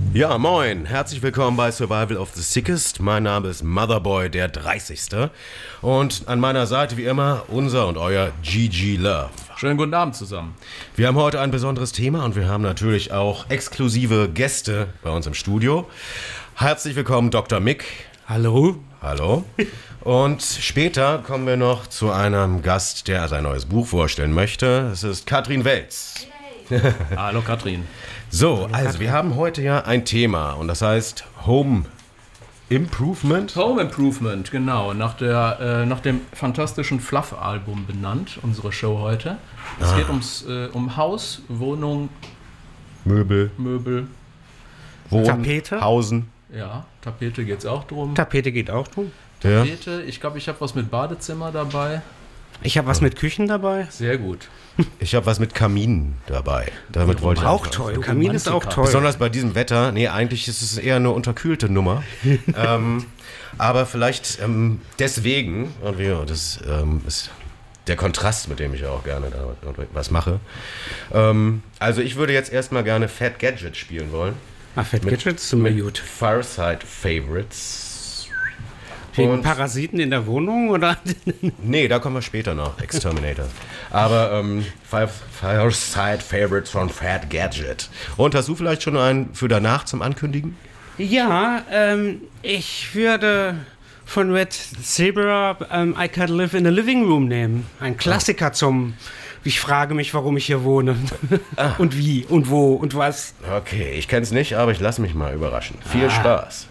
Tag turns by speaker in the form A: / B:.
A: Ja, moin. Herzlich willkommen bei Survival of the Sickest. Mein Name ist Motherboy, der 30. Und an meiner Seite wie immer unser und euer GG Love.
B: Schönen guten Abend zusammen.
A: Wir haben heute ein besonderes Thema und wir haben natürlich auch exklusive Gäste bei uns im Studio. Herzlich willkommen Dr. Mick.
C: Hallo.
A: Hallo. Und später kommen wir noch zu einem Gast, der sein neues Buch vorstellen möchte. Es ist Katrin Welz.
B: Hallo Katrin.
A: So, also wir haben heute ja ein Thema und das heißt Home Improvement.
B: Home Improvement, genau. Nach dem fantastischen Fluff-Album benannt, unsere Show heute. Es geht um Haus, Wohnung,
A: Möbel,
C: Wohnen, Tapete.
A: Hausen.
B: Ja, Tapete geht's auch drum.
C: Tapete geht auch drum.
A: Ja.
B: Tapete, ich glaube, ich habe was mit Badezimmer dabei.
C: Ich habe was mit Küchen dabei.
B: Sehr gut.
A: Ich habe was mit Kamin dabei. Damit wollte ich
C: Auch toll. Kamin ist auch toll.
A: Besonders bei diesem Wetter. Nee, eigentlich ist es eher eine unterkühlte Nummer. Aber vielleicht deswegen, und das ist der Kontrast, mit dem ich auch gerne da was mache. Also ich würde jetzt erstmal gerne Fat Gadget spielen wollen.
C: Fat Gadgets sind mir gut.
A: Fireside Favorites.
C: Wegen Parasiten in der Wohnung, oder?
A: Nee, da kommen wir später noch, Exterminator. Aber Fireside Favorites von Fat Gadget. Und hast du vielleicht schon einen für danach zum Ankündigen?
C: Ja, ich würde von Red Zebra I Can't Live in a Living Room nehmen. Ein Klassiker zum Ich frage mich, warum ich hier wohne. Und wie und wo und was.
A: Okay, ich kenn's nicht, aber ich lasse mich mal überraschen. Viel Spaß.